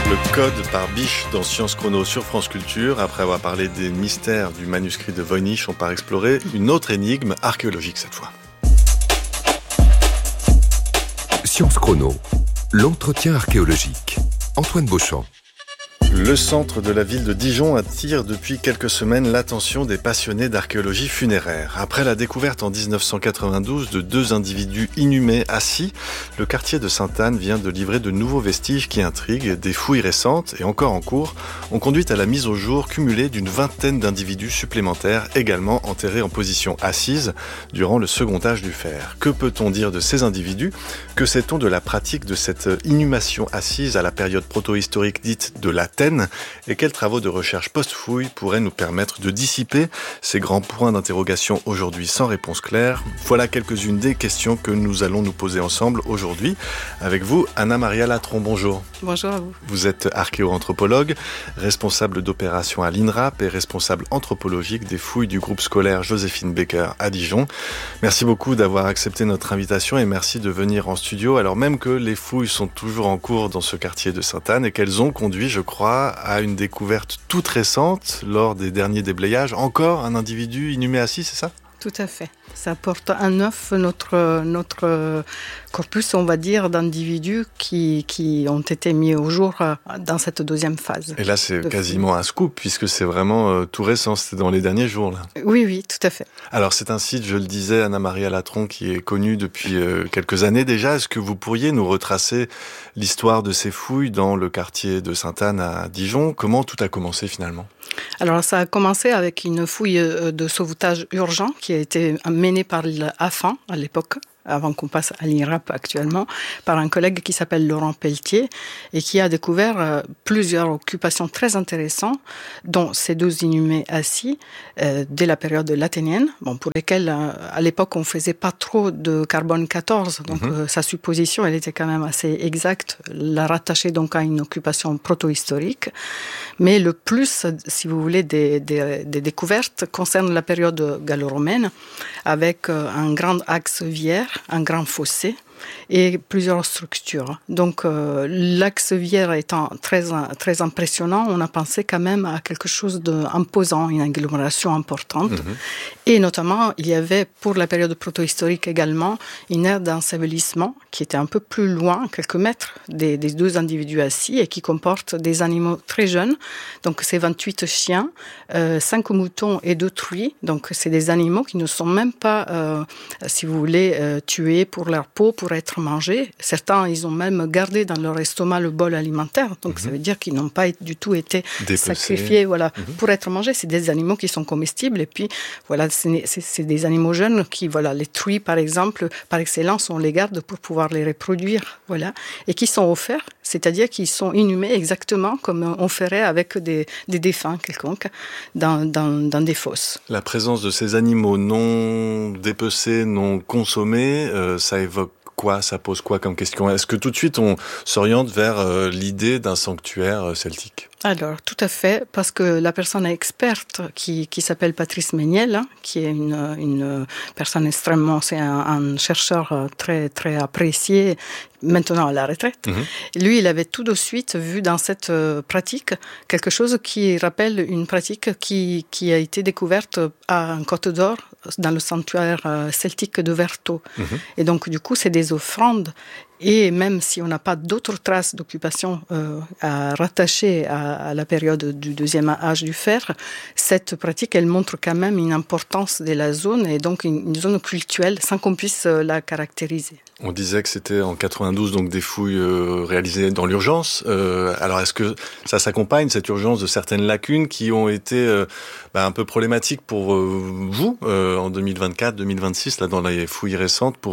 Le code par Biche dans Sciences Chrono sur France Culture. Après avoir parlé des mystères du manuscrit de Voynich, on part explorer une autre énigme archéologique cette fois. Sciences Chrono, l'entretien archéologique. Antoine Beauchamp. Le centre de la ville de Dijon attire depuis quelques semaines l'attention des passionnés d'archéologie funéraire. Après la découverte en 1992 de 2 individus inhumés assis, le quartier de Sainte-Anne vient de livrer de nouveaux vestiges qui intriguent. Des fouilles récentes et encore en cours ont conduit à la mise au jour cumulée d'une vingtaine d'individus supplémentaires également enterrés en position assise durant le second âge du fer. Que peut-on dire de ces individus ? Que sait-on de la pratique de cette inhumation assise à la période protohistorique dite de l'Athènes ? Et quels travaux de recherche post-fouille pourraient nous permettre de dissiper ces grands points d'interrogation aujourd'hui sans réponse claire ? Voilà quelques-unes des questions que nous allons nous poser ensemble aujourd'hui. Avec vous, Anna-Maria Latron, bonjour. Bonjour à vous. Vous êtes archéo-anthropologue, responsable d'opérations à l'INRAP et responsable anthropologique des fouilles du groupe scolaire Joséphine Baker à Dijon. Merci beaucoup d'avoir accepté notre invitation et merci de venir en studio, alors même que les fouilles sont toujours en cours dans ce quartier de Sainte-Anne et qu'elles ont conduit, je crois, à une découverte toute récente lors des derniers déblayages. Encore un individu inhumé assis, c'est ça ? Tout à fait. Ça porte à neuf notre corpus, on va dire, d'individus qui ont été mis au jour dans cette deuxième phase. Et là, c'est quasiment un scoop, puisque c'est vraiment tout récent, c'était dans les derniers jours. Là. Oui, tout à fait. Alors, c'est un site, je le disais, Anna-Maria Latron, qui est connu depuis quelques années déjà. Est-ce que vous pourriez nous retracer l'histoire de ces fouilles dans le quartier de Sainte-Anne à Dijon ? Comment tout a commencé finalement ? Alors, ça a commencé avec une fouille de sauvetage urgent qui a été menée par l'AFAN à l'époque, avant qu'on passe à l'INRAP actuellement, par un collègue qui s'appelle Laurent Pelletier et qui a découvert plusieurs occupations très intéressantes, dont ces 2 inhumés assis dès la période lathénienne, pour lesquels à l'époque on faisait pas trop de carbone 14, donc sa supposition elle était quand même assez exacte, la rattacher donc à une occupation protohistorique, mais le plus, si vous voulez, des découvertes concernent la période gallo-romaine, avec un grand axe viaire, un grand fossé et plusieurs structures. Donc l'axe viaire étant très impressionnant, on a pensé quand même à quelque chose d'imposant, une agglomération importante. Et notamment, il y avait pour la période protohistorique également une aire d'ensevelissement qui était un peu plus loin, quelques mètres, des 2 individus assis et qui comporte des animaux très jeunes. Donc c'est 28 chiens, 5 moutons et 2 truies. Donc c'est des animaux qui ne sont même pas, si vous voulez, tués pour leur peau, pour être mangés. Certains, ils ont même gardé dans leur estomac le bol alimentaire. Donc ça veut dire qu'ils n'ont pas du tout été sacrifiés pour être mangés. C'est des animaux qui sont comestibles. Et puis, voilà, c'est des animaux jeunes qui, voilà, les truies, par exemple, par excellence, on les garde pour pouvoir les reproduire. Voilà. Et qui sont offerts, c'est-à-dire qu'ils sont inhumés exactement comme on ferait avec des défunts quelconques dans des fosses. La présence de ces animaux non dépecés, non consommés, ça évoque quoi ? Ça pose quoi comme question ? Est-ce que tout de suite on s'oriente vers l'idée d'un sanctuaire celtique ? Alors, tout à fait, parce que la personne experte qui s'appelle Patrice Méniel, qui est une personne extrêmement, c'est un chercheur très, très apprécié, maintenant à la retraite. Lui, il avait tout de suite vu dans cette pratique quelque chose qui rappelle une pratique qui a été découverte à Côte d'Or, dans le sanctuaire celtique de Vertot. Et donc, du coup, c'est des offrandes. Et même si on n'a pas d'autres traces d'occupation à rattacher à la période du 2e âge du fer, cette pratique, elle montre quand même une importance de la zone et donc une zone cultuelle sans qu'on puisse la caractériser. On disait que c'était en 92, donc des fouilles réalisées dans l'urgence. Alors est-ce que ça s'accompagne, cette urgence, de certaines lacunes qui ont été un peu problématiques pour vous en 2024-2026, là dans les fouilles récentes, pour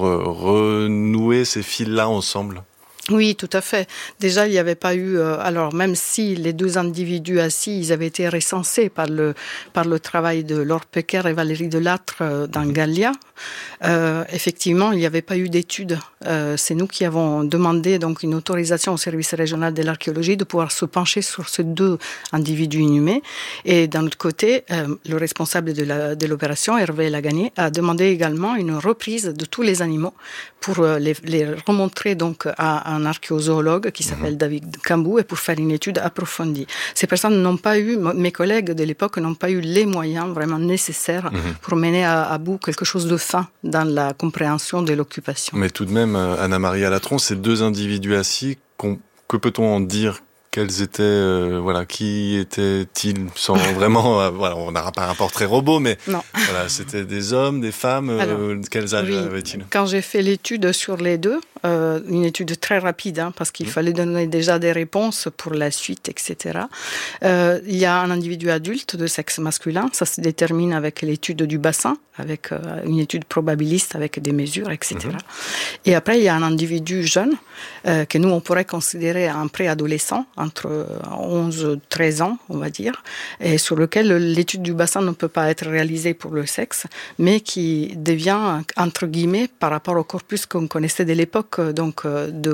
renouer ces fils-là ensemble ? Oui, tout à fait. Déjà, il n'y avait pas eu... alors, même si les 2 individus assis, ils avaient été recensés par le travail de Laure Pecker et Valérie Delattre dans Gallia, effectivement, il n'y avait pas eu d'études. C'est nous qui avons demandé donc une autorisation au service régional de l'archéologie de pouvoir se pencher sur ces 2 individus inhumés. Et d'un autre côté, le responsable de l'opération, Hervé Lagagné, a demandé également une reprise de tous les animaux pour les remontrer donc à un archéozoologue qui s'appelle David Cambou et pour faire une étude approfondie. Ces personnes n'ont pas eu, mes collègues de l'époque n'ont pas eu les moyens vraiment nécessaires pour mener à bout quelque chose de fin dans la compréhension de l'occupation. Mais tout de même, Anna-Marie Alatron, ces 2 individus assis, que peut-on en dire ? Quels étaient, qui étaient-ils sans vraiment, on n'aura pas un portrait robot, mais non. Voilà, c'était des hommes, des femmes, alors, quels âges avaient-ils ? Quand j'ai fait l'étude sur les 2, une étude très rapide, parce qu'il fallait donner déjà des réponses pour la suite, etc. Il y a un individu adulte de sexe masculin, ça se détermine avec l'étude du bassin, avec une étude probabiliste avec des mesures, etc. Et après, il y a un individu jeune que nous, on pourrait considérer un préadolescent, entre 11 et 13 ans, on va dire, et sur lequel l'étude du bassin ne peut pas être réalisée pour le sexe, mais qui devient, entre guillemets, par rapport au corpus qu'on connaissait de l'époque, donc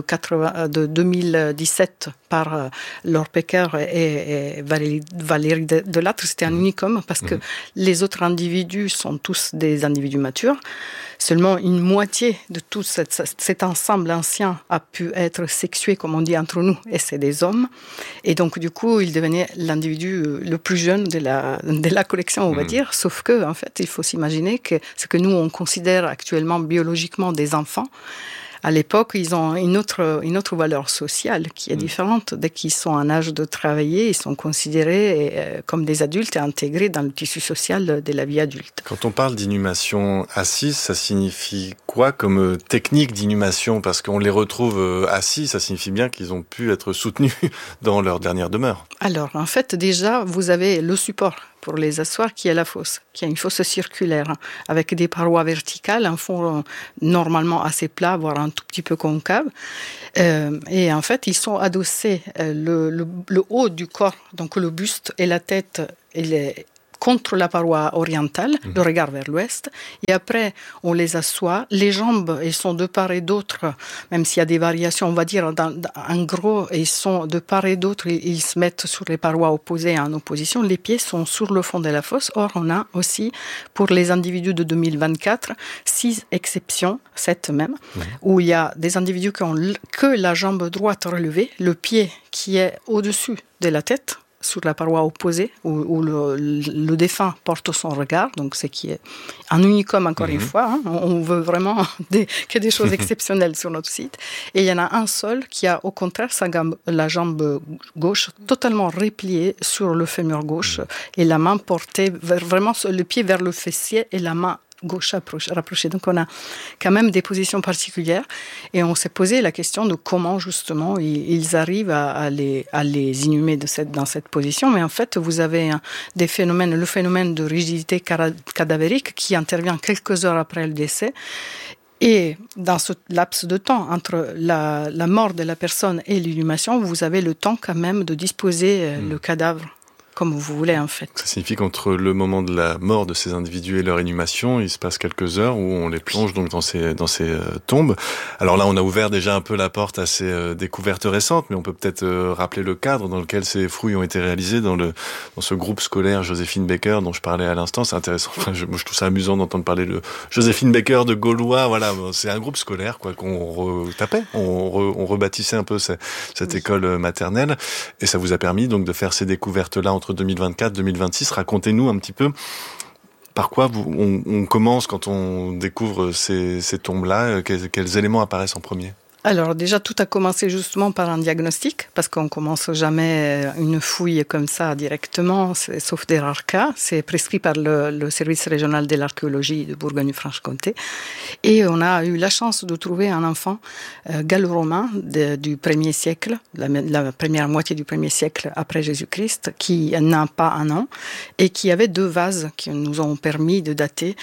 de 2017 par Laure Pecker et Valérie Delattre, c'était un unicum parce que les autres individus sont tous des individus matures. Seulement une moitié de tout cet ensemble ancien a pu être sexué, comme on dit entre nous, et c'est des hommes. Et donc, du coup, il devenait l'individu le plus jeune de la collection, on va dire. Sauf que, en fait, il faut s'imaginer que ce que nous, on considère actuellement biologiquement des enfants, à l'époque, ils ont une autre valeur sociale qui est différente. Dès qu'ils sont en âge de travailler, ils sont considérés comme des adultes et intégrés dans le tissu social de la vie adulte. Quand on parle d'inhumation assise, ça signifie quoi comme technique d'inhumation ? Parce qu'on les retrouve assis, ça signifie bien qu'ils ont pu être soutenus dans leur dernière demeure. Alors, en fait, déjà, vous avez le support pour les asseoir, qui est la fosse, qui est une fosse circulaire, avec des parois verticales, un fond normalement assez plat, voire un tout petit peu concave. Et en fait, ils sont adossés, le haut du corps, donc le buste et la tête, contre la paroi orientale, le regard vers l'ouest. Et après, on les assoit. Les jambes, elles sont de part et d'autre, même s'il y a des variations, on va dire, en gros, ils sont de part et d'autre, ils se mettent sur les parois opposées en opposition. Les pieds sont sur le fond de la fosse. Or, on a aussi, pour les individus de 2024, 6 exceptions, 7 même, où il y a des individus qui ont que la jambe droite relevée, le pied qui est au-dessus de la tête, sur la paroi opposée, où le défunt porte son regard, donc ce qui est un unicum encore une fois. On veut vraiment que des choses exceptionnelles sur notre site. Et il y en a un seul qui a au contraire la jambe gauche totalement repliée sur le fémur gauche et la main portée vraiment le pied vers le fessier et la main gauche rapprochée. Donc on a quand même des positions particulières et on s'est posé la question de comment justement ils arrivent à les inhumer dans cette position. Mais en fait, vous avez le phénomène de rigidité cadavérique qui intervient quelques heures après le décès. Et dans ce laps de temps, entre la mort de la personne et l'inhumation, vous avez le temps quand même de disposer le cadavre comme vous voulez, en fait. Ça signifie qu'entre le moment de la mort de ces individus et leur inhumation, il se passe quelques heures où on les plonge donc dans ces tombes. Alors là, on a ouvert déjà un peu la porte à ces découvertes récentes, mais on peut peut-être rappeler le cadre dans lequel ces fouilles ont été réalisées dans ce groupe scolaire Joséphine Baker dont je parlais à l'instant. C'est intéressant. Enfin, je trouve ça amusant d'entendre parler de Joséphine Baker, de Gaulois. Voilà, c'est un groupe scolaire qu'on retapait. On rebâtissait un peu cette école maternelle, et ça vous a permis donc de faire ces découvertes-là entre 2024 et 2026. Racontez-nous un petit peu par quoi on commence quand on découvre ces tombes-là. Quels éléments apparaissent en premier ? Alors déjà, tout a commencé justement par un diagnostic, parce qu'on ne commence jamais une fouille comme ça directement, sauf des rares cas. C'est prescrit par le service régional de l'archéologie de Bourgogne-Franche-Comté. Et on a eu la chance de trouver un enfant gallo-romain du 1er siècle, la première moitié du 1er siècle après Jésus-Christ, qui n'a pas un nom, et qui avait 2 vases qui nous ont permis de dater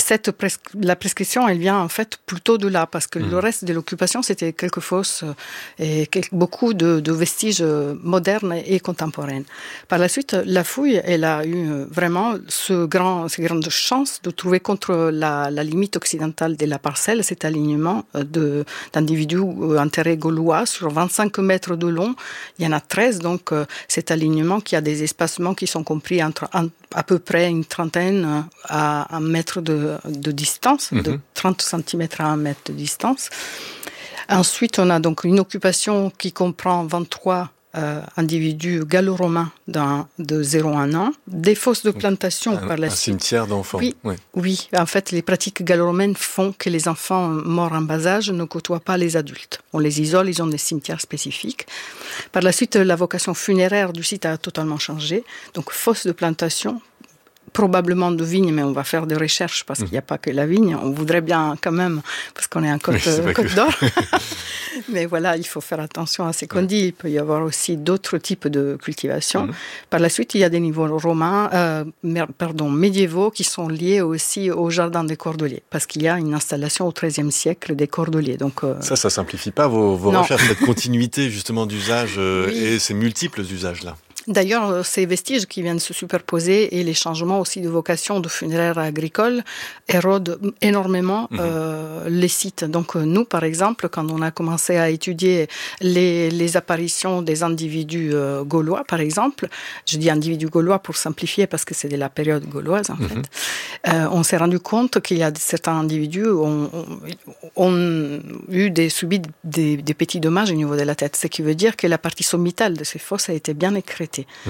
la prescription, elle vient en fait plutôt de là, parce que le reste de l'occupation, c'était quelques fosses et beaucoup de vestiges modernes et contemporains. Par la suite, la fouille, elle a eu vraiment cette grande chance de trouver contre la limite occidentale de la parcelle cet alignement d'individus enterrés gaulois sur 25 mètres de long. Il y en a 13, donc cet alignement qui a des espacements qui sont compris entre à peu près une trentaine à 1 mètre de distance, de 30 cm à 1 mètre de distance. Ensuite, on a donc une occupation qui comprend 23 individus gallo-romains de 0 à 1 an, des fosses de plantation par la suite. Un cimetière d'enfants. Oui, en fait, les pratiques gallo-romaines font que les enfants morts en bas âge ne côtoient pas les adultes. On les isole, ils ont des cimetières spécifiques. Par la suite, la vocation funéraire du site a totalement changé. Donc, fosses de plantation, probablement de vignes, mais on va faire des recherches parce qu'il n'y a pas que la vigne. On voudrait bien quand même, parce qu'on est en Côte d'Or. Mais voilà, il faut faire attention à ce qu'on dit. Il peut y avoir aussi d'autres types de cultivation. Par la suite, il y a des niveaux médiévaux qui sont liés aussi au jardin des Cordeliers, parce qu'il y a une installation au XIIIe siècle des Cordeliers. Donc, ça simplifie pas vos recherches, cette continuité justement d'usage et ces multiples usages-là. D'ailleurs, ces vestiges qui viennent se superposer et les changements aussi de vocation de funéraire agricole érodent énormément les sites. Donc nous, par exemple, quand on a commencé à étudier les apparitions des individus gaulois, par exemple, je dis individus gaulois pour simplifier parce que c'est de la période gauloise en fait, on s'est rendu compte qu'il y a certains individus ont subi des petits dommages au niveau de la tête, ce qui veut dire que la partie sommitale de ces fosses a été bien écrétée.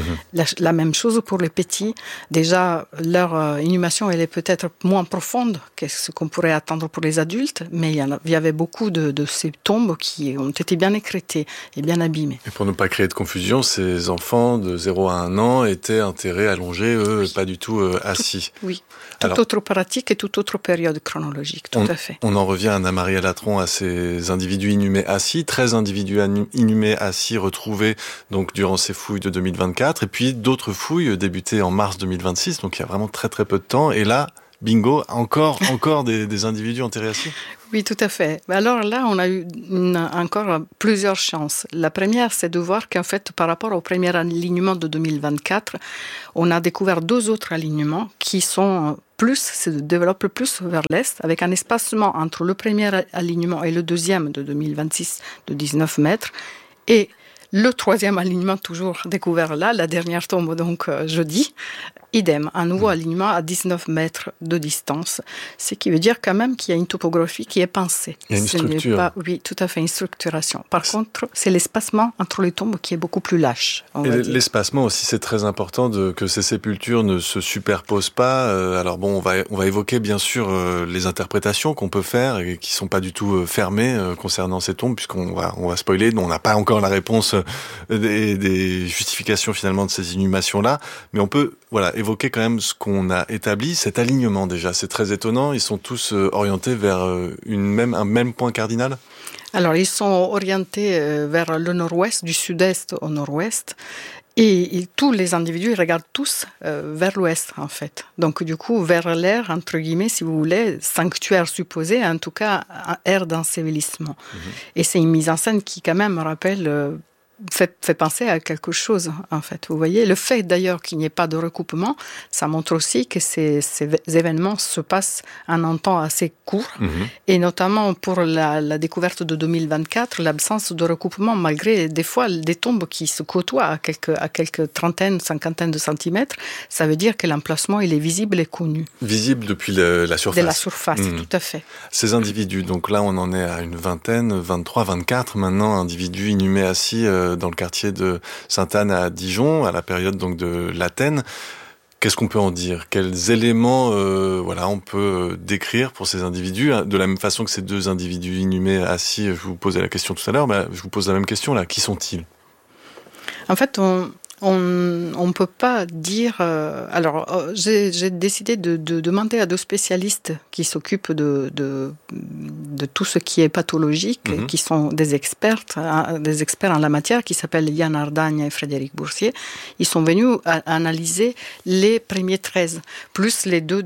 La même chose pour les petits. Déjà, leur inhumation, elle est peut-être moins profonde que ce qu'on pourrait attendre pour les adultes, mais il y avait beaucoup de ces tombes qui ont été bien écrétées et bien abîmées. Et pour ne pas créer de confusion, ces enfants de 0 à 1 an étaient enterrés allongés, pas du tout assis. Toute autre pratique et toute autre période chronologique, tout à fait. On en revient, Anna-Maria Latron, à ces individus inhumés assis, 13 individus inhumés assis retrouvés donc durant ces fouilles de 2024, et puis d'autres fouilles débutées en mars 2026, donc il y a vraiment très très peu de temps, et là, bingo, encore des individus enterrés assis. Oui, tout à fait. Alors là, on a eu encore plusieurs chances. La première, c'est de voir qu'en fait, par rapport au premier alignement de 2024, on a découvert 2 autres alignements qui se développent plus vers l'est, avec un espacement entre le premier alignement et le deuxième de 2026 de 19 mètres, et le 3e alignement toujours découvert là, la dernière tombe donc jeudi, idem, un nouveau alignement à 19 mètres de distance, ce qui veut dire quand même qu'il y a une topographie qui est pensée. Il y a une structure. Oui, tout à fait, une structuration. Par contre, c'est l'espacement entre les tombes qui est beaucoup plus lâche. Et l'espacement aussi, c'est très important que ces sépultures ne se superposent pas. Alors bon, on va évoquer bien sûr les interprétations qu'on peut faire et qui sont pas du tout fermées concernant ces tombes, puisqu'on va spoiler. On n'a pas encore la réponse des justifications finalement de ces inhumations-là, mais on peut évoquer quand même ce qu'on a établi, cet alignement déjà. C'est très étonnant, ils sont tous orientés vers un même point cardinal. Alors ils sont orientés vers le nord-ouest, du sud-est au nord-ouest, et tous les individus regardent tous vers l'ouest en fait. Donc du coup vers l'air, entre guillemets, si vous voulez, sanctuaire supposé, en tout cas un air d'ensevelissement. Et c'est une mise en scène qui quand même me rappelle... fait penser à quelque chose, en fait. Vous voyez, le fait d'ailleurs qu'il n'y ait pas de recoupement, ça montre aussi que ces événements se passent en un temps assez court, et notamment pour la découverte de 2024, l'absence de recoupement, malgré des fois des tombes qui se côtoient à quelques trentaines, cinquantaines de centimètres, ça veut dire que l'emplacement, il est visible et connu. Visible depuis la surface. De la surface, tout à fait. Ces individus, donc là, on en est à une vingtaine, 23, 24 maintenant, individus inhumés assis dans le quartier de Sainte-Anne à Dijon, à la période donc de l'Athènes. Qu'est-ce qu'on peut en dire ? Quels éléments on peut décrire pour ces individus ? De la même façon que ces 2 individus inhumés assis, je vous posais la question tout à l'heure, je vous pose la même question là. Qui sont-ils ? En fait, On ne peut pas dire... j'ai décidé de demander à 2 spécialistes qui s'occupent de tout ce qui est pathologique, qui sont des experts en la matière, qui s'appellent Yann Ardagne et Frédéric Boursier. Ils sont venus analyser les premiers 13, plus les 2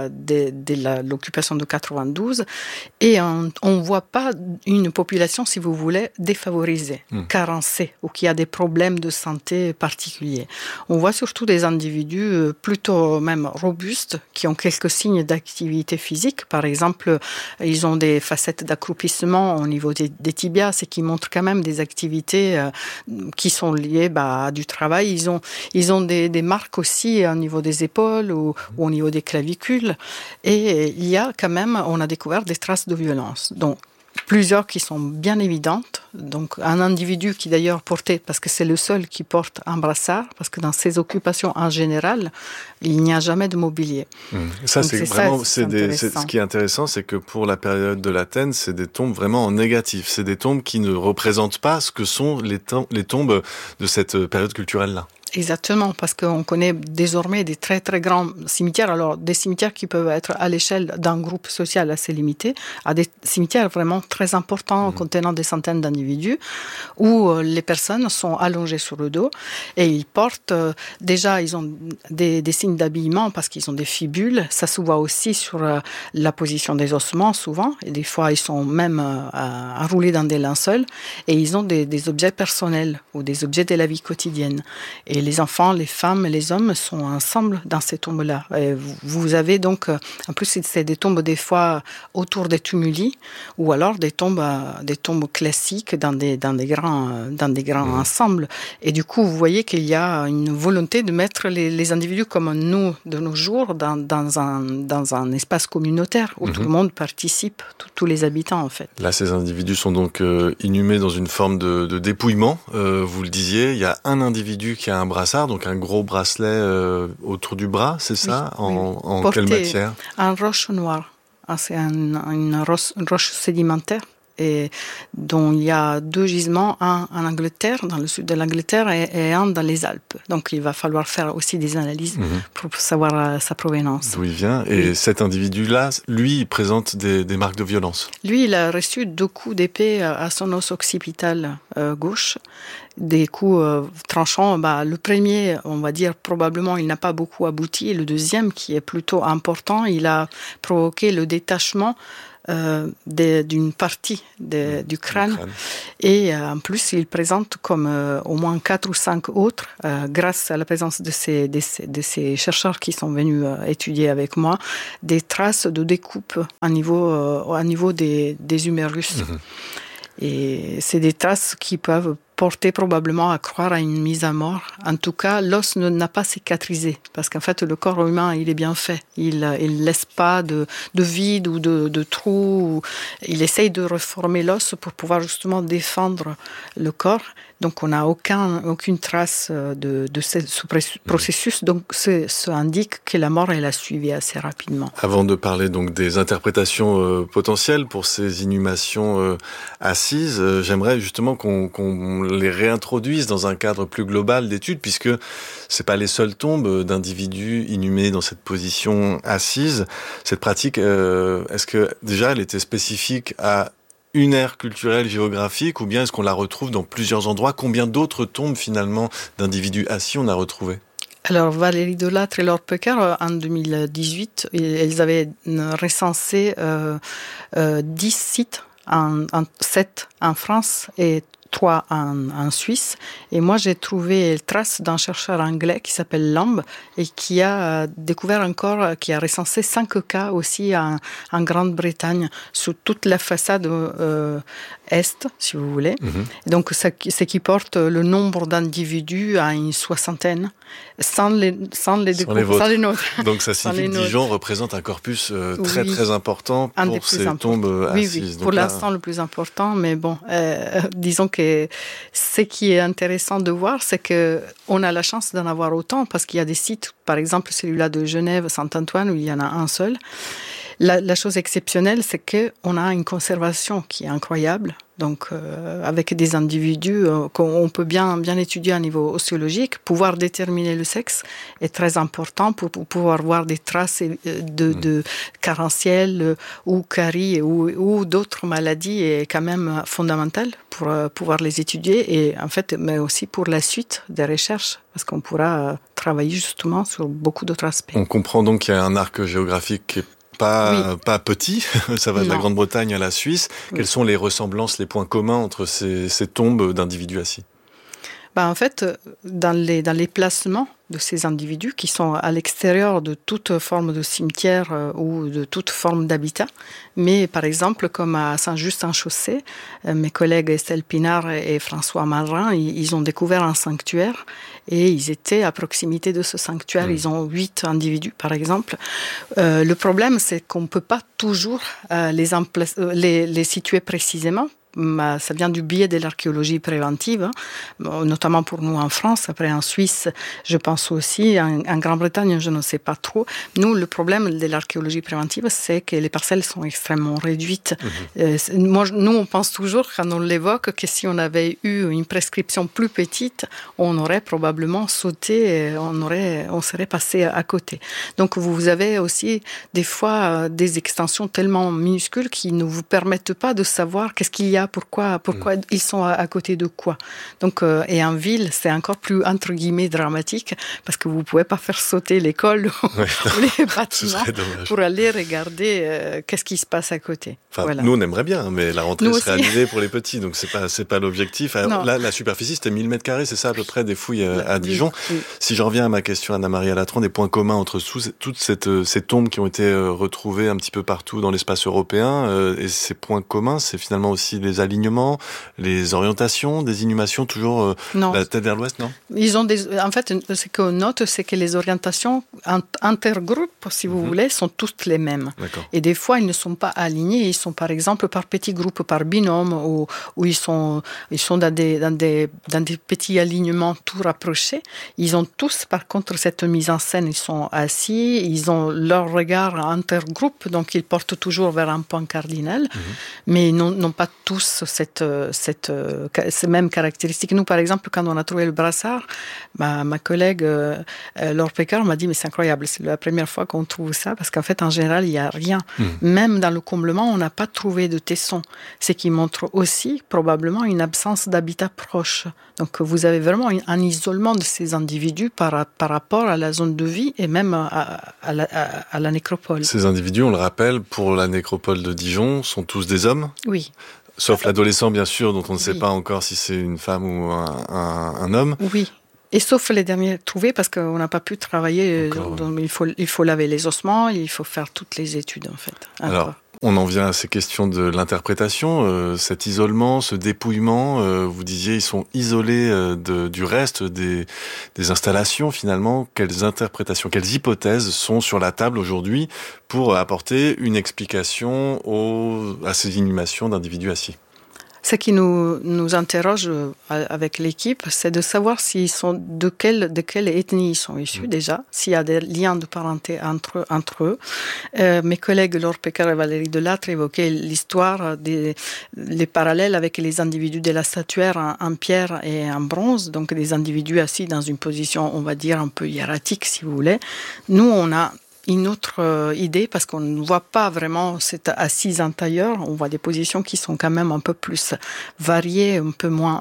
de l'occupation de 92. Et on ne voit pas une population, si vous voulez, défavorisée, carencée, ou qui a des problèmes de santé particuliers. On voit surtout des individus plutôt même robustes qui ont quelques signes d'activité physique. Par exemple, ils ont des facettes d'accroupissement au niveau des tibias, ce qui montre quand même des activités qui sont liées à du travail. Ils ont des marques aussi au niveau des épaules ou au niveau des clavicules. Et il y a quand même, on a découvert des traces de violence. Donc, plusieurs qui sont bien évidentes. Donc, un individu qui d'ailleurs portait, parce que c'est le seul qui porte un brassard, parce que dans ses occupations en général, il n'y a jamais de mobilier. Ça, donc, c'est vraiment, ce qui est intéressant, c'est que pour la période de l'Athènes, c'est des tombes vraiment en négatif. C'est des tombes qui ne représentent pas ce que sont les tombes de cette période culturelle-là. Exactement, parce qu'on connaît désormais des très très grands cimetières, alors des cimetières qui peuvent être à l'échelle d'un groupe social assez limité, à des cimetières vraiment très importants contenant des centaines d'individus, où les personnes sont allongées sur le dos et ils portent, déjà ils ont des signes d'habillement parce qu'ils ont des fibules, ça se voit aussi sur la position des ossements souvent, et des fois ils sont même enroulés dans des linceuls, et ils ont des objets personnels ou des objets de la vie quotidienne. Et les enfants, les femmes et les hommes sont ensemble dans ces tombes-là. Et vous avez donc, en plus, c'est des tombes des fois autour des tumuli, ou alors des tombes classiques dans des grands ensembles. Et du coup, vous voyez qu'il y a une volonté de mettre les individus comme nous de nos jours dans un espace communautaire où tout le monde participe, tous les habitants en fait. Là, ces individus sont donc inhumés dans une forme de dépouillement. Vous le disiez, il y a un individu qui a un brassard, donc un gros bracelet autour du bras, c'est ça? Oui. En quelle matière? En roche noire. C'est une roche sédimentaire et dont il y a 2 gisements, un en Angleterre, dans le sud de l'Angleterre, et un dans les Alpes. Donc il va falloir faire aussi des analyses pour savoir sa provenance. D'où il vient. Et cet individu-là, lui, il présente des marques de violence. Lui, il a reçu 2 coups d'épée à son os occipital gauche. Des coups tranchants. Le premier, on va dire, probablement, il n'a pas beaucoup abouti. Et le deuxième, qui est plutôt important, il a provoqué le détachement d'une partie du crâne. Et en plus, il présente comme au moins 4 ou 5 autres, grâce à la présence de ces chercheurs qui sont venus étudier avec moi, des traces de découpe au niveau des humérus. Et c'est des traces qui peuvent porter probablement à croire à une mise à mort. En tout cas, l'os n'a pas cicatrisé, parce qu'en fait, le corps humain, il est bien fait. Il laisse pas de vide ou de trou. Il essaye de reformer l'os pour pouvoir justement défendre le corps. Donc, on n'a aucune trace de ce processus. Donc, ça indique que la mort, elle a suivi assez rapidement. Avant de parler donc des interprétations potentielles pour ces inhumations assises, j'aimerais justement qu'on les réintroduise dans un cadre plus global d'études, puisque c'est pas les seules tombes d'individus inhumés dans cette position assise. Cette pratique, est-ce que déjà elle était spécifique à une aire culturelle géographique, ou bien est-ce qu'on la retrouve dans plusieurs endroits? Combien d'autres tombes finalement d'individus assis on a retrouvé? Alors, Valérie Delattre et Laure Pecker, en 2018, elles avaient recensé 10 sites, 7 en France et 3 en Suisse. Et moi, j'ai trouvé trace d'un chercheur anglais qui s'appelle Lamb et qui a découvert encore, qui a recensé 5 cas aussi en Grande-Bretagne sur toute la façade est, si vous voulez. Donc, ce qui porte le nombre d'individus à une 60aine, sans les nôtres. Donc, ça signifie que Dijon représente un corpus très, très important pour ces tombes assises. Oui, pour l'instant, le plus important. Mais bon, disons que ce qui est intéressant de voir, c'est qu'on a la chance d'en avoir autant, parce qu'il y a des sites, par exemple celui-là de Genève, Saint-Antoine, où il y en a un seul. La chose exceptionnelle, c'est qu'on a une conservation qui est incroyable. Donc, avec des individus qu'on peut bien étudier à niveau ostéologique, pouvoir déterminer le sexe est très important pour pouvoir voir des traces de carentiel ou carie ou d'autres maladies est quand même fondamental pour pouvoir les étudier et en fait, mais aussi pour la suite des recherches, parce qu'on pourra travailler justement sur beaucoup d'autres aspects. On comprend donc qu'il y a un arc géographique qui est pas petit, ça va de la Grande-Bretagne à la Suisse. Oui. Quelles sont les ressemblances, les points communs entre ces tombes d'individus assis ? En fait, dans les placements de ces individus qui sont à l'extérieur de toute forme de cimetière ou de toute forme d'habitat, mais par exemple comme à Saint-Just-en-Chaussée, mes collègues Estelle Pinard et François Marin, ils ont découvert un sanctuaire et ils étaient à proximité de ce sanctuaire. Ils ont 8 individus par exemple. Le problème, c'est qu'on ne peut pas toujours les situer précisément. Ça vient du biais de l'archéologie préventive, notamment pour nous en France. Après, en Suisse, je pense aussi. En Grande-Bretagne, je ne sais pas trop. Nous, le problème de l'archéologie préventive, c'est que les parcelles sont extrêmement réduites. Nous, on pense toujours, quand on l'évoque, que si on avait eu une prescription plus petite, on aurait probablement sauté, on serait passé à côté. Donc, vous avez aussi des fois des extensions tellement minuscules qui ne vous permettent pas de savoir qu'est-ce qu'il y a. Pourquoi ils sont à côté de quoi. Donc, et en ville, c'est encore plus, entre guillemets, dramatique, parce que vous ne pouvez pas faire sauter l'école ou les bâtiments pour aller regarder qu'est-ce qui se passe à côté. Enfin, voilà. Nous, on aimerait bien, mais la rentrée serait annulée pour les petits, donc c'est pas l'objectif. Alors, là, la superficie, c'était 1000 m², c'est ça à peu près, des fouilles à Dijon. Oui. Si je reviens à ma question, Anna-Maria Latran, des points communs entre toutes ces tombes qui ont été retrouvées un petit peu partout dans l'espace européen, et ces points communs, c'est finalement aussi les alignements, les orientations, des inhumations toujours la tête vers l'ouest, non ? Ils ont en fait, ce qu'on note, c'est que les orientations intergroupes, si vous voulez, sont toutes les mêmes. D'accord. Et des fois, ils ne sont pas alignés. Ils sont, par exemple, par petits groupes, par binôme, où ils sont dans des petits alignements tout rapprochés. Ils ont tous, par contre, cette mise en scène. Ils sont assis, ils ont leur regard intergroupe, donc ils portent toujours vers un point cardinal, mais ils n'ont pas tous ces mêmes caractéristiques. Nous, par exemple, quand on a trouvé le brassard, ma collègue Laure Pécard m'a dit, mais c'est incroyable, c'est la première fois qu'on trouve ça, parce qu'en fait, en général, il n'y a rien. Même dans le comblement, on n'a pas trouvé de tesson, ce qui montre aussi probablement une absence d'habitat proche. Donc, vous avez vraiment un isolement de ces individus par rapport à la zone de vie et même à la nécropole. Ces individus, on le rappelle, pour la nécropole de Dijon, sont tous des hommes ? Oui. Sauf l'adolescent, bien sûr, dont on ne sait pas encore si c'est une femme ou un homme. Oui. Et sauf les derniers trouvés, parce qu'on n'a pas pu travailler. Donc il faut laver les ossements, il faut faire toutes les études, en fait. Alors, on en vient à ces questions de l'interprétation. Cet isolement, ce dépouillement, vous disiez, ils sont isolés du reste des installations, finalement. Quelles interprétations, quelles hypothèses sont sur la table aujourd'hui pour apporter une explication à ces inhumations d'individus assis ? Ce qui nous interroge avec l'équipe, c'est de savoir s'ils sont de quelle ethnie ils sont issus déjà, s'il y a des liens de parenté entre eux. Mes collègues Laure Pécard et Valérie Delattre évoquaient l'histoire les parallèles avec les individus de la statuaire en pierre et en bronze, donc des individus assis dans une position, on va dire, un peu hiératique, si vous voulez. Nous, on a une autre idée, parce qu'on ne voit pas vraiment cette assise en tailleur, on voit des positions qui sont quand même un peu plus variées, un peu moins,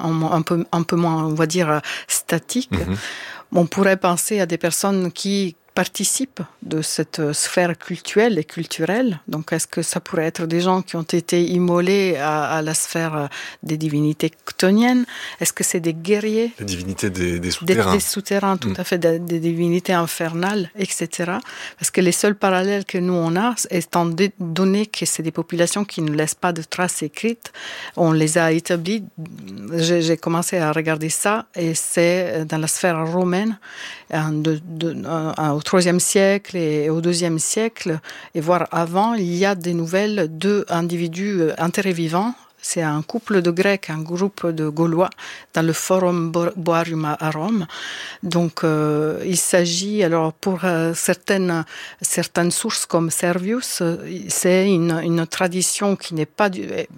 on va dire, statiques. On pourrait penser à des personnes qui participent de cette sphère cultuelle et culturelle. Donc, est-ce que ça pourrait être des gens qui ont été immolés à la sphère des divinités chthoniennes ? Est-ce que c'est des guerriers ? Les divinités des souterrains. Des souterrains, tout à fait, des divinités infernales, etc. Parce que les seuls parallèles que nous, on a, étant donné que c'est des populations qui ne laissent pas de traces écrites, on les a établies. J'ai commencé à regarder ça, et c'est dans la sphère romaine, au IIIe siècle et au IIe siècle, et voire avant, il y a des nouvelles d'individus enterrés vivants, C'est un couple de Grecs, un groupe de Gaulois dans le Forum Boarium à Rome. Donc, il s'agit, alors pour certaines sources comme Servius, c'est une tradition qui n'est pas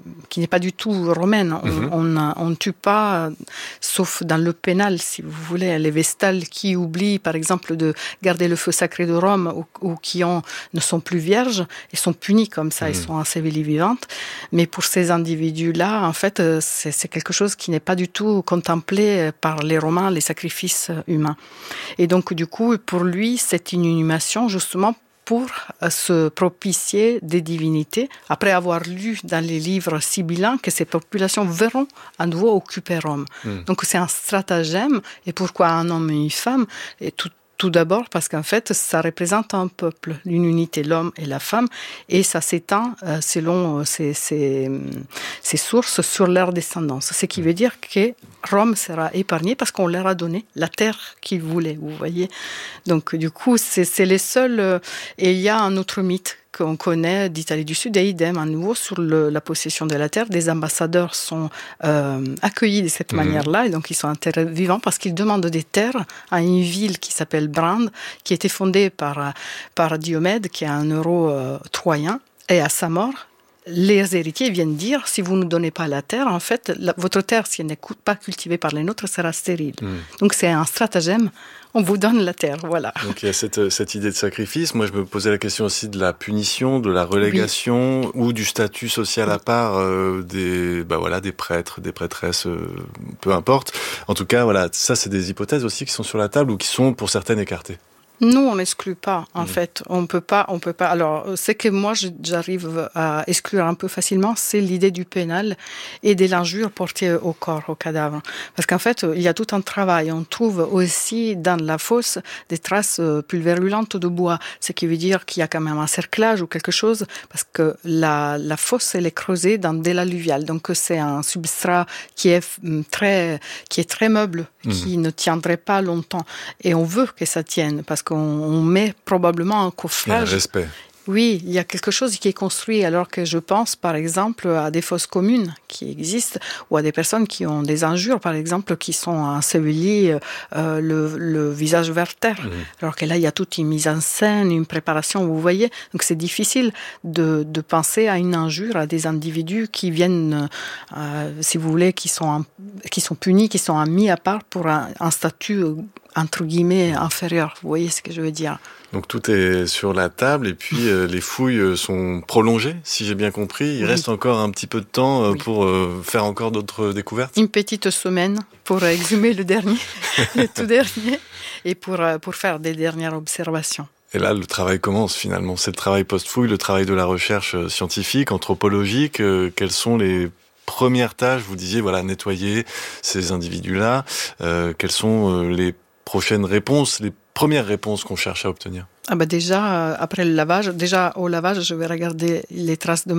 du tout romaine. On ne tue pas, sauf dans le pénal, si vous voulez, les vestales qui oublient, par exemple, de garder le feu sacré de Rome ou qui ne sont plus vierges, ils sont punis comme ça, ils sont ensevelis vivantes. Mais pour ces individus-là, en fait, c'est quelque chose qui n'est pas du tout contemplé par les Romains, les sacrifices humains. Et donc, du coup, pour lui, c'est une inhumation justement pour se propitier des divinités, après avoir lu dans les livres sibyllins que ces populations verront à nouveau occuper Rome. Donc c'est un stratagème. Et pourquoi un homme et une femme? Et tout d'abord parce qu'en fait, ça représente un peuple, une unité, l'homme et la femme, et ça s'étend selon ces sources sur leur descendance. Ce qui veut dire que Rome sera épargnée parce qu'on leur a donné la terre qu'ils voulaient, vous voyez. Donc du coup, c'est les seuls... et il y a un autre mythe qu'on connaît d'Italie du Sud, et idem, à nouveau, sur la possession de la terre. Des ambassadeurs sont accueillis de cette manière-là, et donc ils sont enterrés vivants parce qu'ils demandent des terres à une ville qui s'appelle Brande, qui a été fondée par Diomède, qui est un troyen, et à sa mort, les héritiers viennent dire, si vous ne nous donnez pas la terre, en fait, votre terre, si elle n'est pas cultivée par les nôtres, sera stérile. Donc c'est un stratagème, on vous donne la terre, voilà. Donc il y a cette idée de sacrifice. Moi, je me posais la question aussi de la punition, de la relégation, ou du statut social à part des prêtres, des prêtresses, peu importe. En tout cas, voilà, ça c'est des hypothèses aussi qui sont sur la table ou qui sont pour certaines écartées. Nous, on n'exclut pas, en fait. On peut pas. Alors, ce que moi, j'arrive à exclure un peu facilement, c'est l'idée du pénal et de l'injure portée au corps, au cadavre. Parce qu'en fait, il y a tout un travail. On trouve aussi dans la fosse des traces pulvérulentes de bois. Ce qui veut dire qu'il y a quand même un cerclage ou quelque chose, parce que la fosse, elle est creusée dans de l'alluvial. Donc, c'est un substrat qui est très meuble, qui ne tiendrait pas longtemps. Et on veut que ça tienne, parce qu'on met probablement un coffrage. Il y a un respect. Oui, il y a quelque chose qui est construit, alors que je pense, par exemple, à des fosses communes qui existent, ou à des personnes qui ont des injures, par exemple, qui sont ensevelies le visage vers terre. Alors que là, il y a toute une mise en scène, une préparation, vous voyez. Donc c'est difficile de penser à une injure à des individus qui viennent, si vous voulez, qui sont punis, qui sont mis à part pour un statut entre guillemets inférieur. Vous voyez ce que je veux dire? Donc tout est sur la table et puis les fouilles sont prolongées, si j'ai bien compris. Il reste encore un petit peu de temps pour faire encore d'autres découvertes. Une petite semaine pour exhumer le tout dernier, et pour faire des dernières observations. Et là, le travail commence finalement. C'est le travail post-fouille, le travail de la recherche scientifique, anthropologique. Quelles sont les premières tâches? Vous disiez, voilà, nettoyer ces individus-là. Quelles sont les prochaines réponses, les premières réponses qu'on cherche à obtenir? Déjà, après le lavage, au lavage, je vais regarder les traces de